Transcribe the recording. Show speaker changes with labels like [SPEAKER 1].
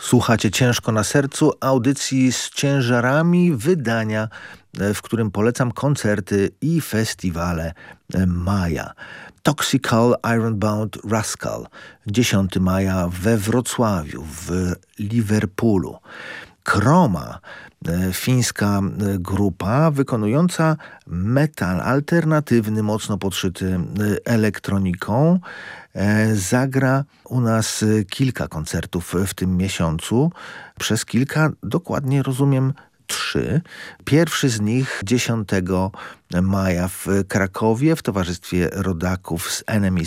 [SPEAKER 1] Słuchacie Ciężko na sercu, audycji z ciężarami wydania, w którym polecam koncerty i festiwale maja. Toxical Ironbound Rascal 10 maja we Wrocławiu, w Liverpoolu. Chroma, fińska grupa wykonująca metal alternatywny, mocno podszyty elektroniką, zagra u nas kilka koncertów w tym miesiącu. Przez kilka, dokładnie rozumiem, 3. Pierwszy z nich 10 maja w Krakowie w towarzystwie rodaków z Enemy